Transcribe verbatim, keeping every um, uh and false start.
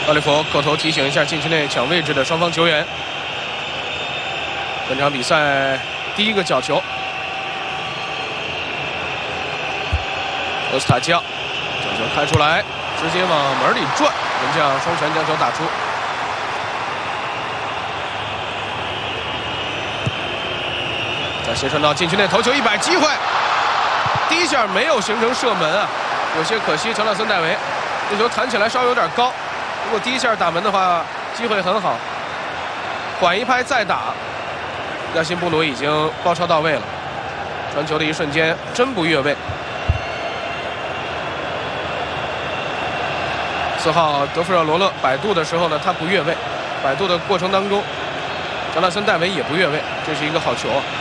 奥利弗口头提醒一下禁区内抢位置的双方球员。本场比赛第一个角球，欧斯塔基奥角球开出来，直接往门里转，门将双拳将球打出。再斜传到禁区内头球一摆，机会，第一下没有形成射门啊，有些可惜。乔纳森戴维这球弹起来稍有点高，如果第一下打门的话，机会很好。缓一拍再打。亚辛布鲁已经包抄到位了，传球的一瞬间真不越位。四号德弗热罗勒摆渡的时候呢，他不越位，摆渡的过程当中，乔纳森戴维也不越位，这是一个好球。